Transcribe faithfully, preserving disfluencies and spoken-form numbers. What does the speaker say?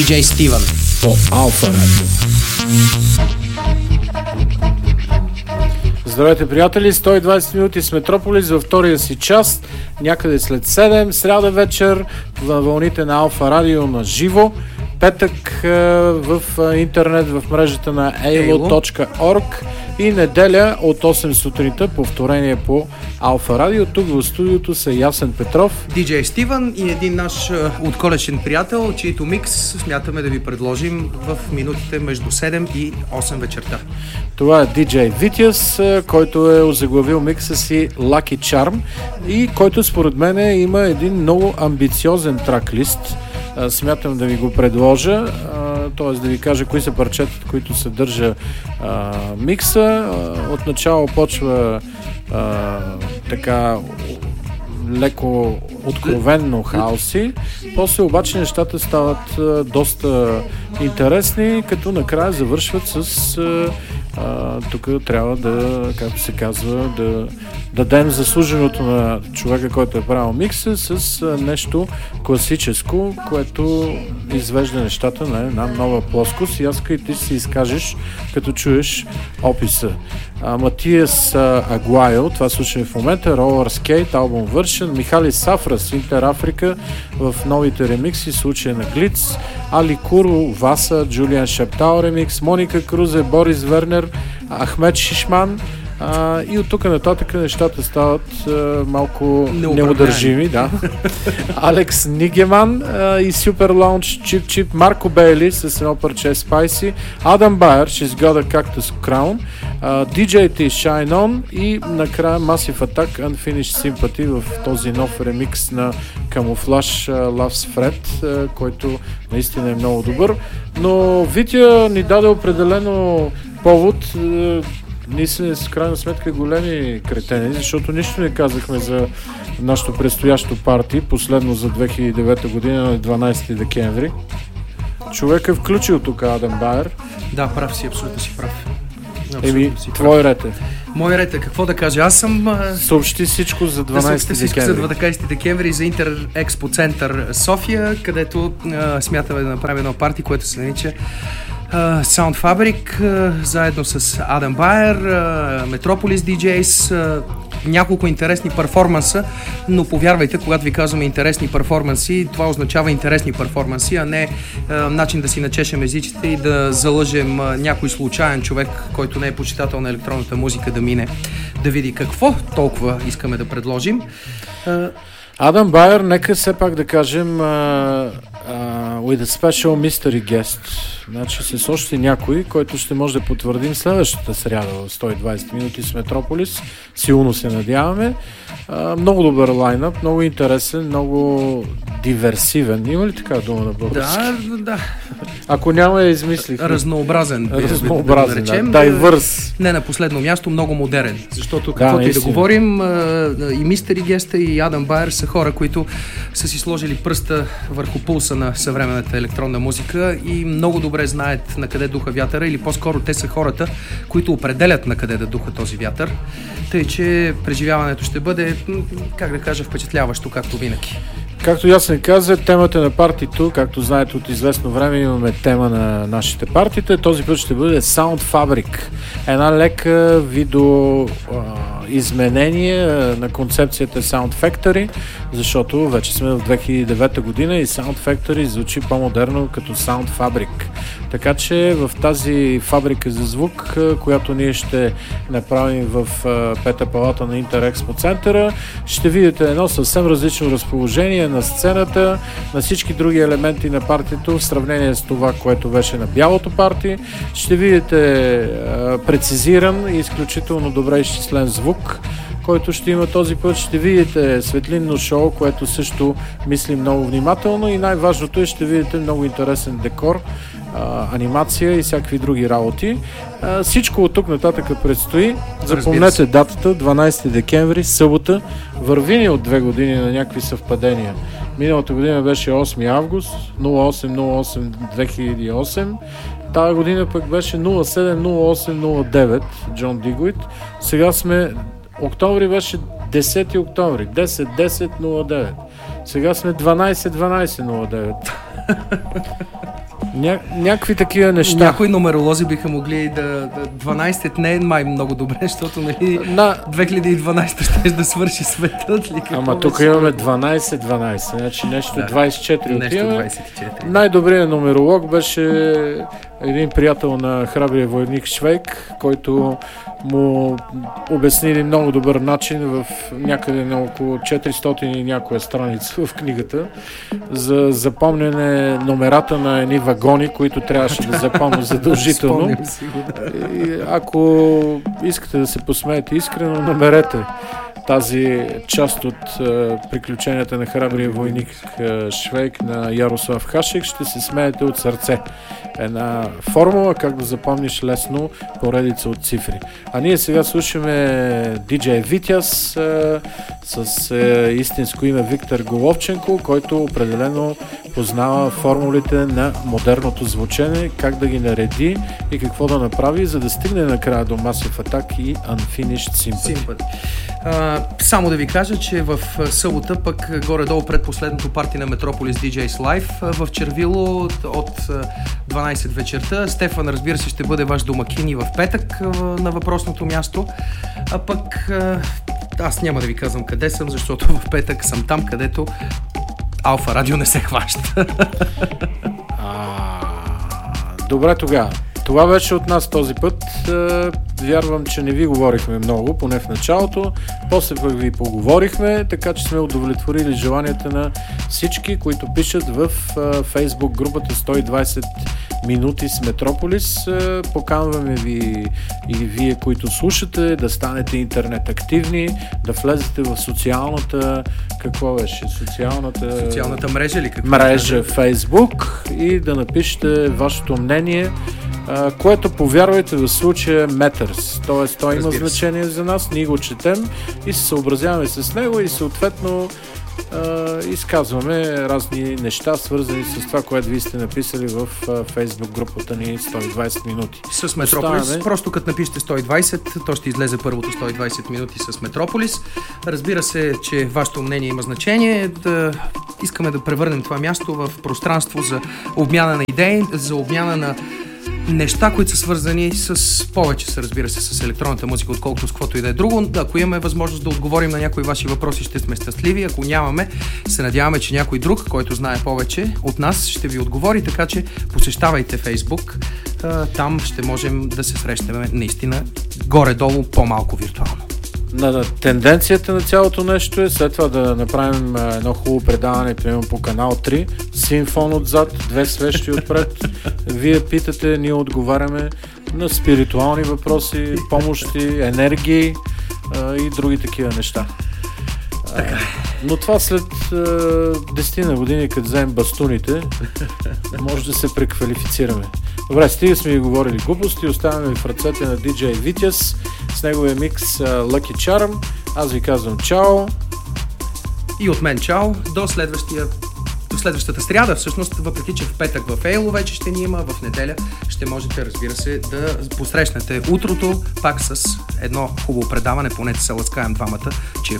ди джей Стивън по Алфа Радио. Здравейте, приятели! сто и двадесет минути с Метрополис във втория си част, някъде след седем, сряда вечер, във вълните на Алфа Радио на живо. Петък в интернет, в мрежата на ейло точка орг и неделя от осем сутринта, повторение по Алфа Радио. Тук в студиото са Ясен Петров, ди джей Стивън и един наш отколешен приятел, чието микс смятаме да ви предложим в минутите между седем и осем вечерта. Това е ди джей Витяс, който е озаглавил микса си Lucky Charm и който според мен има един много амбициозен трак-лист. Смятам да ви го предложа, т.е. да ви кажа кои са парчетата, които съдържа а, микса. Отначало почва а, така леко откровенно хауси, после обаче нещата стават а, доста интересни, като накрая завършват с а, а, тук трябва да, както се казва, да дадем заслуженото на човека, който е правил микса с а, нещо класическо, което извежда нещата на една нова плоскост и аз и ти си изкажеш, като чуеш описа. А, Матиас а, Агуайо, това слушаме в момента, Roller Skate, албум Version, Михали Сафрас, Интер Африка в новите ремикси, случая на Глиц, Али Куру, Васа, Джулиан Шептал ремикс, Моника Крузе, Борис Вернер, Ахмед Шишман. А, и от тук нататък нещата стават а, малко неудържими. Да. Алекс Нигеман а, и Супер Лаунч, Чип Чип, Марко Бейли с едно парче Spicy, Адам Байер, She's Got a Cactus Crown, а, ди джей T Shine On и накрая Massive Attack Unfinished Sympathy в този нов ремикс на Camouflage Loves Fred, а, който наистина е много добър. Но Витя ни даде определено повод. Ние сме с крайна сметка големи кретени, защото нищо не казахме за нашото предстоящо парти, последно за две хиляди и девета година на дванадесети декември. Човек е включил тук Адам Байер. Да, прав си, абсолютно си прав. Абсолютно Еми, си твой ред е. Мой ред е, какво да кажа? Аз съм... Съобщи всичко за дванадесети да декември. За дванадесети декември за Интер Експо Център София, където а, смятаме да направим едно парти, което се нарича Uh, Sound Fabric, uh, заедно с Адам Байер, uh, Метрополис ди джейс, uh, няколко интересни перформанса, но повярвайте, когато ви казваме интересни перформанси, това означава интересни перформанси, а не uh, начин да си начешем езиците и да залъжем uh, някой случайен човек, който не е почитател на електронната музика, да мине, да види какво толкова искаме да предложим. Uh, Адам Байер, нека все пак да кажем uh, uh, with a special mystery guest. Значи с още някой, който ще може да потвърдим следващата сряда в сто и двадесет минути с Метрополис. Силно се надяваме. А, много добър лайнъп, много интересен, много диверсивен. Има ли така дума на български? Да, да. Ако няма, я измислих. Разнообразен. Разнообразен, да. Дайвърс. Не на последно място, много модерен. Защото каквото да, и да говорим, и Мистери Геста, и Адам Байер са хора, които са си сложили пръста върху пулса на съвременната електронна музика и много добре знаят на къде духа вятъра, или по-скоро те са хората, които определят на къде да духа този вятър. Тъй, че преживяването ще бъде, как да кажа, впечатляващо, както винаги. Както Ясен каза, темата на партито, както знаете от известно време имаме тема на нашите партита, този път ще бъде Sound Fabric. Една лека видео а, изменение на концепцията Sound Factory, защото вече сме в две хиляди и девета година и Sound Factory звучи по-модерно като Sound Fabric. Така че в тази фабрика за звук, която ние ще направим в пета палата на Интер Експо Центъра, ще видите едно съвсем различно разположение на сцената, на всички други елементи на партито в сравнение с това, което беше на бялото парти. Ще видите а, прецизиран и изключително добре изчислен звук, който ще има този път. Ще видите светлинно шоу, което също мислим много внимателно и най-важното е, ще видите много интересен декор, а, анимация и всякакви други работи. А, всичко от тук нататък предстои. Запомнете датата, дванадесети декември, събота. Върви ни от две години на някакви съвпадения. Миналата година беше осми август, осем осем две хиляди и осем. Тая година пък беше нула седем нула осем нула девет, Джон Дигуит. Сега сме октомври беше десети октомври, десет десет нула девет. Сега сме дванадесет дванадесет нула девет. Ня, някакви такива неща. Някои нумеролози биха могли да... да дванайсет не е май много добре, защото нали, На... две хиляди и дванайсета ще да свърши светът ли? Ама тук имаме дванайсет дванайсет, значи нещо да. двайсет и четири нещо отиваме. двайсет и четири. Най-добрият нумеролог беше един приятел на храбрия войник Швейк, който му обясни един много добър начин в някъде на около четиристотин и някоя страница в книгата за запомняне номерата на едни вагони, които трябваше да запомня задължително. И ако искате да се посмеете искрено, намерете тази част от е, приключенията на храбрия войник е, Швейк на Ярослав Хашек, ще се смеете от сърце. Една формула как да запомниш лесно поредица от цифри. А ние сега слушаме диджей Витяс е, с е, истинско име Виктор Головченко, който определено познава формулите на модерното звучене, как да ги нареди и какво да направи, за да стигне накрая до Massive Attack и Unfinished Sympathy. Sympathy. Uh, само да ви кажа, че в събота, пък горе-долу пред последното парти на Metropolis ди джейс Live в Червило от дванайсет вечерта. Стефан, разбира се, ще бъде ваш домакин и в петък на въпросното място. А пък аз няма да ви казвам къде съм, защото в петък съм там, където Алфа Радио не се хваща. А, добре тогава. Това беше от нас този път. Вярвам, че не ви говорихме много, поне в началото. После пък ви поговорихме, така че сме удовлетворили желанията на всички, които пишат в Facebook групата сто и двайсет минути с Метрополис. Поканваме ви и вие, които слушате, да станете интернет активни, да влезете в социалната, какво беше? Социалната, Социалната мрежа или какво? Мрежа Facebook и да напишете вашето мнение, което, повярвайте, в случая matters, т.е. той има значение за нас, ние го четем и се съобразяваме с него и съответно изказваме разни неща, свързани с това, което вие сте написали в Facebook групата ни сто и двайсет минути. С Метрополис. Оставаме... Просто като напишете сто и двайсет, то ще излезе първото сто и двайсет минути с Метрополис. Разбира се, че вашето мнение има значение. Да... Искаме да превърнем това място в пространство за обмяна на идеи, за обмяна на неща, които са свързани с повече, са, разбира се, с електронната музика, отколкото с каквото и да е друго. Ако имаме възможност да отговорим на някои ваши въпроси, ще сме щастливи. Ако нямаме, се надяваме, че някой друг, който знае повече от нас, ще ви отговори, така че посещавайте Facebook. Там ще можем да се срещаме наистина горе-долу по-малко виртуално. На тенденцията на цялото нещо е след това да направим едно хубаво предаване, примерно по канал три, симфон отзад, две свещи отпред. Вие питате, ние отговаряме на спиритуални въпроси, помощи, енергии а, и други такива неща. А, но това след десет на години, като вземем бастуните, може да се преквалифицираме. Добре, стига сме ви говорили глупости, оставяме в ръцете на диджей Витяс с неговия микс uh, Lucky Charm. Аз ви казвам чао. И от мен чао. До следващия до следващата сряда, всъщност, въпреки че в петък в Ейло вече ще ни има, в неделя ще можете, разбира се, да посрещнете утрото пак с едно хубаво предаване, поне да се ласкаем двамата. Cheers!